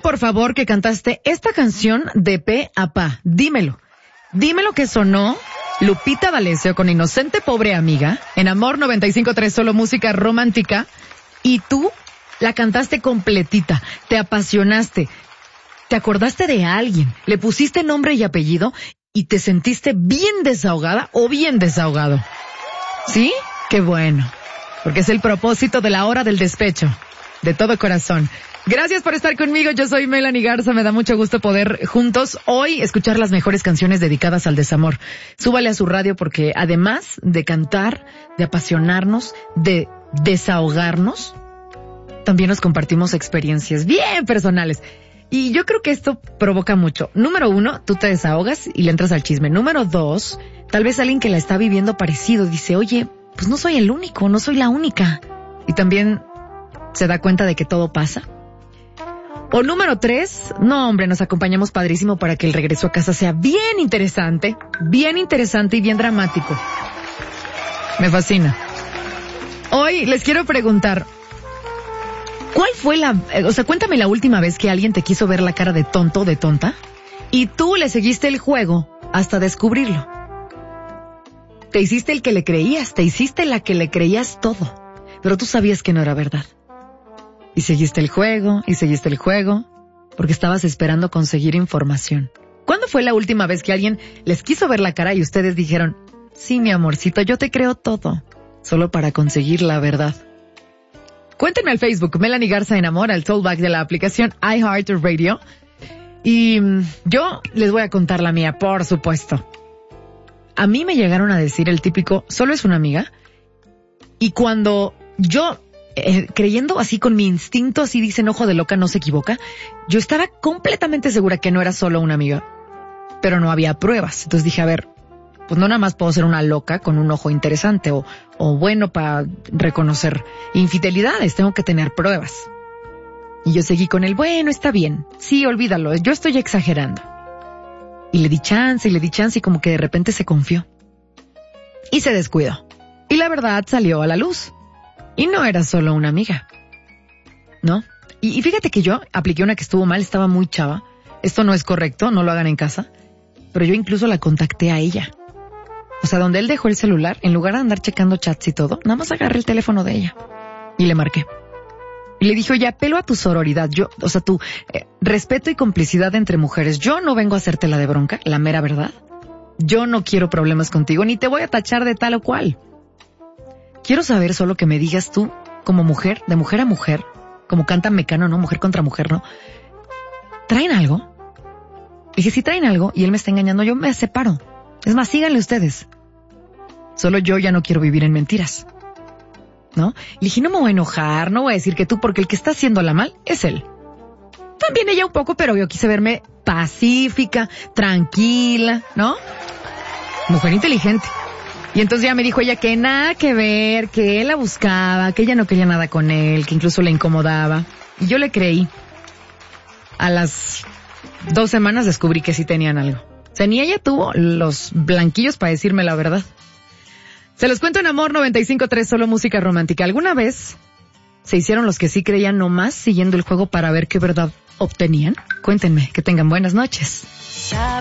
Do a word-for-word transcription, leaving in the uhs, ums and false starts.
por favor, que cantaste esta canción de pe a pa. Dímelo. Dímelo que sonó Lupita D'Alessio con Inocente Pobre Amiga en Amor noventa y cinco punto tres, solo música romántica. Y tú la cantaste completita, te apasionaste, te acordaste de alguien, le pusiste nombre y apellido y te sentiste bien desahogada o bien desahogado. ¿Sí? Qué bueno. Porque es el propósito de la hora del despecho. De todo corazón. Gracias por estar conmigo, yo soy Melanie Garza, me da mucho gusto poder juntos hoy escuchar las mejores canciones dedicadas al desamor. Súbale a su radio porque además de cantar, de apasionarnos, de desahogarnos, también nos compartimos experiencias bien personales. Y yo creo que esto provoca mucho. Número uno, tú te desahogas y le entras al chisme. Número dos, tal vez alguien que la está viviendo parecido dice, oye, pues no soy el único, no soy la única. Y también se da cuenta de que todo pasa. O número tres, no hombre, nos acompañamos padrísimo para que el regreso a casa sea bien interesante, bien interesante y bien dramático. Me fascina. Hoy les quiero preguntar, ¿cuál fue la, o sea, cuéntame la última vez que alguien te quiso ver la cara de tonto o de tonta y tú le seguiste el juego hasta descubrirlo? Te hiciste el que le creías, te hiciste la que le creías todo, pero tú sabías que no era verdad. Y seguiste el juego, y seguiste el juego, porque estabas esperando conseguir información. ¿Cuándo fue la última vez que alguien les quiso ver la cara y ustedes dijeron, sí, mi amorcito, yo te creo todo, solo para conseguir la verdad? Cuéntenme al Facebook, Melanie Garza Enamora, el tollback de la aplicación iHeartRadio. Y yo les voy a contar la mía, por supuesto. A mí me llegaron a decir el típico, solo es una amiga. Y cuando yo... Eh, creyendo así con mi instinto, así dicen ojo de loca no se equivoca, yo estaba completamente segura que no era solo una amiga, pero no había pruebas. Entonces dije, a ver, pues no nada más puedo ser una loca con un ojo interesante o, o bueno para reconocer infidelidades, tengo que tener pruebas. Y yo seguí con el, bueno, está bien, sí, olvídalo, yo estoy exagerando. Y le di chance y le di chance y como que de repente se confió. Y se descuidó. Y la verdad salió a la luz. Y no era solo una amiga, ¿no? Y, y fíjate que yo apliqué una que estuvo mal, estaba muy chava. Esto no es correcto, no lo hagan en casa. Pero yo incluso la contacté a ella. O sea, donde él dejó el celular, en lugar de andar checando chats y todo, nada más agarré el teléfono de ella. Y le marqué. Y le dije, oye, apelo a tu sororidad. Yo, o sea, tu eh, respeto y complicidad entre mujeres. Yo no vengo a hacerte la de bronca, la mera verdad. Yo no quiero problemas contigo, ni te voy a tachar de tal o cual. Quiero saber solo que me digas tú, como mujer, de mujer a mujer, como canta Mecano, ¿no? Mujer contra mujer, ¿no? ¿Traen algo? Dije, si traen algo y él me está engañando, yo me separo. Es más, síganle ustedes. Solo yo ya no quiero vivir en mentiras, ¿no? Le dije, no me voy a enojar, no voy a decir que tú, porque el que está haciéndola mal es él. También ella un poco, pero yo quise verme pacífica, tranquila, ¿no? Mujer inteligente. Y entonces ya me dijo ella que nada que ver, que él la buscaba, que ella no quería nada con él, que incluso le incomodaba. Y yo le creí. A las dos semanas descubrí que sí tenían algo. O sea, ni ella tuvo los blanquillos para decirme la verdad. Se los cuento en Amor noventa y cinco punto tres, solo música romántica. ¿Alguna vez se hicieron los que sí creían nomás siguiendo el juego para ver qué verdad obtenían? Cuéntenme, que tengan buenas noches.